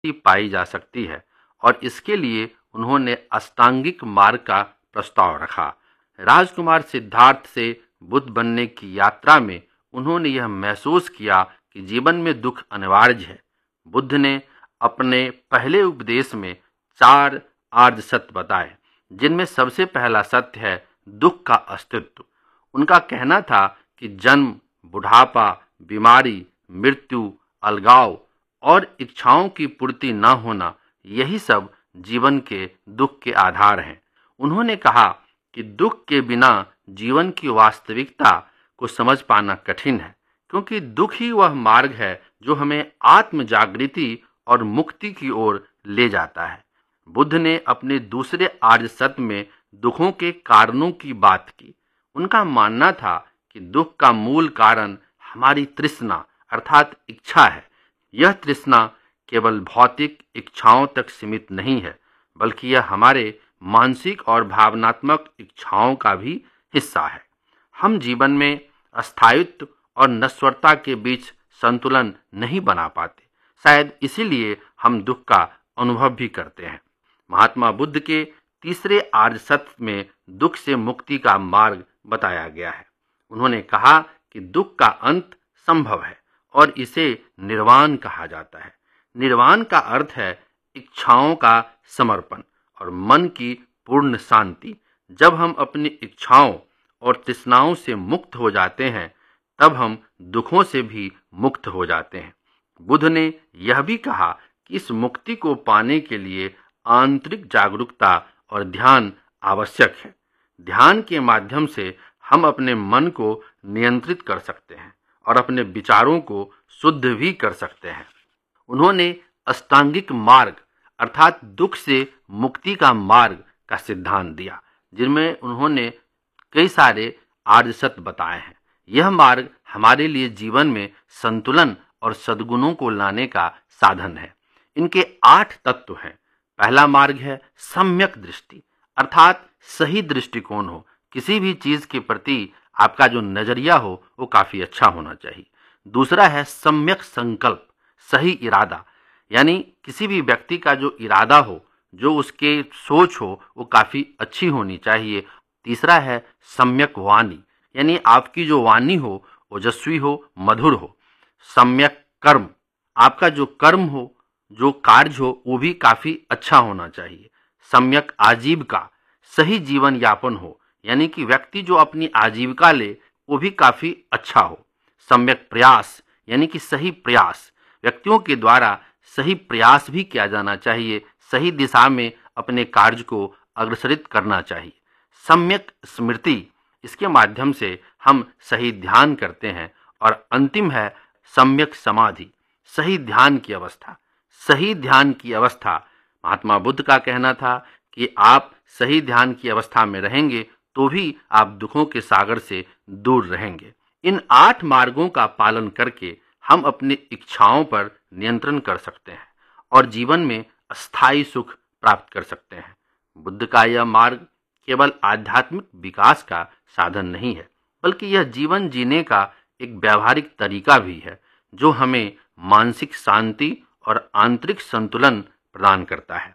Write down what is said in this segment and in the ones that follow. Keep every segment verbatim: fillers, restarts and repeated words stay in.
पाई जा सकती है और इसके लिए उन्होंने अष्टांगिक मार्ग का प्रस्ताव रखा। राजकुमार सिद्धार्थ से बुद्ध बनने की यात्रा में उन्होंने यह महसूस किया कि जीवन में दुख अनिवार्य है। बुद्ध ने अपने पहले उपदेश में चार आर्य सत्य बताए, जिनमें सबसे पहला सत्य है दुख का अस्तित्व। उनका कहना था कि जन्म, बुढ़ापा, बीमारी, मृत्यु, अलगाव और इच्छाओं की पूर्ति न होना, यही सब जीवन के दुख के आधार हैं। उन्होंने कहा कि दुख के बिना जीवन की वास्तविकता को समझ पाना कठिन है, क्योंकि दुख ही वह मार्ग है जो हमें आत्म जागृति और मुक्ति की ओर ले जाता है। बुद्ध ने अपने दूसरे आर्य सत्य में दुखों के कारणों की बात की। उनका मानना था कि दुख का मूल कारण हमारी तृष्णा अर्थात इच्छा है। यह तृष्णा केवल भौतिक इच्छाओं तक सीमित नहीं है, बल्कि यह हमारे मानसिक और भावनात्मक इच्छाओं का भी हिस्सा है। हम जीवन में अस्थायित्व और नश्वरता के बीच संतुलन नहीं बना पाते। शायद इसीलिए हम दुख का अनुभव भी करते हैं। महात्मा बुद्ध के तीसरे आर्य सत्य में दुख से मुक्ति का मार्ग बताया गया है। उन्होंने कहा कि दुख का अंत संभव है और इसे निर्वाण कहा जाता है। निर्वाण का अर्थ है इच्छाओं का समर्पण और मन की पूर्ण शांति। जब हम अपनी इच्छाओं और तृष्णाओं से मुक्त हो जाते हैं, तब हम दुखों से भी मुक्त हो जाते हैं। बुद्ध ने यह भी कहा कि इस मुक्ति को पाने के लिए आंतरिक जागरूकता और ध्यान आवश्यक है। ध्यान के माध्यम से हम अपने मन को नियंत्रित कर सकते हैं और अपने विचारों को शुद्ध भी कर सकते हैं। उन्होंने अष्टांगिक मार्ग अर्थात दुख से मुक्ति का मार्ग का सिद्धांत दिया, जिनमें उन्होंने कई सारे आर्य सत्य बताए हैं। यह मार्ग हमारे लिए जीवन में संतुलन और सद्गुणों को लाने का साधन है। इनके आठ तत्व हैं। पहला मार्ग है सम्यक दृष्टि अर्थात सही दृष्टिकोण हो। किसी भी चीज के प्रति आपका जो नजरिया हो वो काफी अच्छा होना चाहिए। दूसरा है सम्यक संकल्प, सही इरादा, यानी किसी भी व्यक्ति का जो इरादा हो, जो उसके सोच हो, वो काफी अच्छी होनी चाहिए। तीसरा है सम्यक वाणी, यानी आपकी जो वाणी हो ओजस्वी हो, मधुर हो। सम्यक कर्म, आपका जो कर्म हो, जो कार्य हो, वो भी काफी अच्छा होना चाहिए। सम्यक आजीविका, सही जीवन यापन हो, यानी कि व्यक्ति जो अपनी आजीविका ले वो भी काफी अच्छा हो। सम्यक प्रयास, यानी कि सही प्रयास, व्यक्तियों के द्वारा सही प्रयास भी किया जाना चाहिए, सही दिशा में अपने कार्य को अग्रसरित करना चाहिए। सम्यक स्मृति, इसके माध्यम से हम सही ध्यान करते हैं। और अंतिम है सम्यक समाधि, सही ध्यान की अवस्था। सही ध्यान की अवस्था, महात्मा बुद्ध का कहना था कि आप सही ध्यान की अवस्था में रहेंगे तो भी आप दुखों के सागर से दूर रहेंगे। इन आठ मार्गों का पालन करके हम अपनी इच्छाओं पर नियंत्रण कर सकते हैं और जीवन में अस्थायी सुख प्राप्त कर सकते हैं। बुद्ध का यह मार्ग केवल आध्यात्मिक विकास का साधन नहीं है, बल्कि यह जीवन जीने का एक व्यावहारिक तरीका भी है, जो हमें मानसिक शांति और आंतरिक संतुलन प्रदान करता है।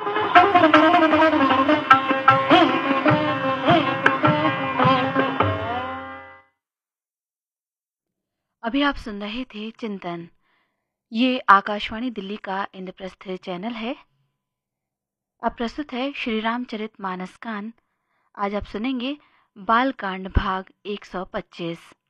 अभी आप सुन रहे थे चिंतन। ये आकाशवाणी दिल्ली का इंद्रप्रस्थ चैनल है। अब प्रस्तुत है श्री रामचरित मानस कांड। आज आप सुनेंगे बालकांड भाग एक सौ पच्चीस।